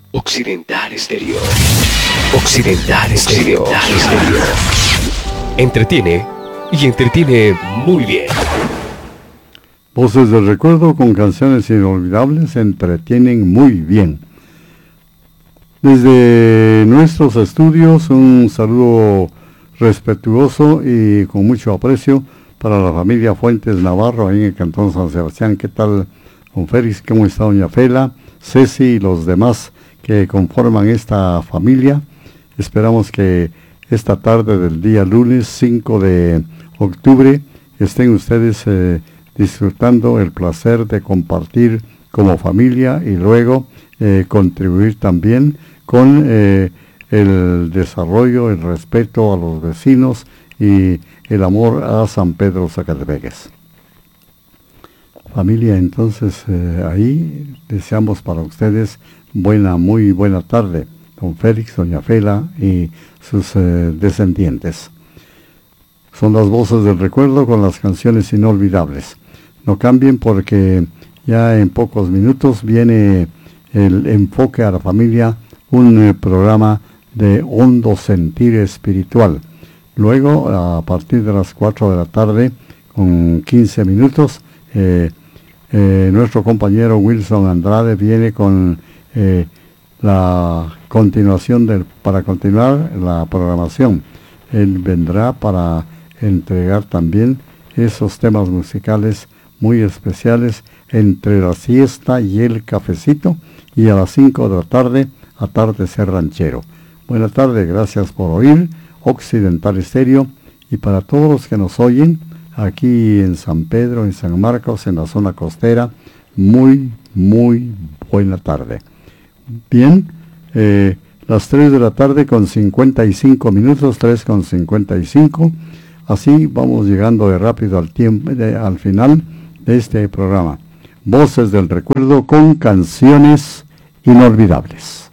Occidental Estéreo. Occidental Estéreo. Entretiene y entretiene muy bien. Voces del recuerdo con canciones inolvidables entretienen muy bien. Desde nuestros estudios, un saludo respetuoso y con mucho aprecio para la familia Fuentes Navarro, ahí en el Cantón San Sebastián. ¿Qué tal, don Félix? ¿Cómo está doña Fela, Ceci y los demás que conforman esta familia? Esperamos que esta tarde del día lunes 5 de octubre estén ustedes disfrutando el placer de compartir como familia y luego contribuir también con el desarrollo, el respeto a los vecinos y el amor a San Pedro Zacatepeques. Familia, entonces ahí deseamos para ustedes muy buena tarde, don Félix, doña Fela y sus descendientes. Son las voces del recuerdo con las canciones inolvidables. No cambien porque ya en pocos minutos viene el enfoque a la familia, un programa de hondo sentir espiritual. Luego, a partir de las 4 de la tarde, con 15 minutos, nuestro compañero Wilson Andrade viene con la continuación para continuar la programación. Él vendrá para entregar también esos temas musicales muy especiales entre la siesta y el cafecito, y a las 5 de la tarde, atardecer ranchero. Buenas tardes, gracias por oír Occidental Estéreo, y para todos los que nos oyen aquí en San Pedro, en San Marcos, en la zona costera, muy buena tarde. Bien, las 3 de la tarde con 55 minutos, 3 con 55. Así vamos llegando de rápido al final de este programa. Voces del recuerdo con canciones inolvidables.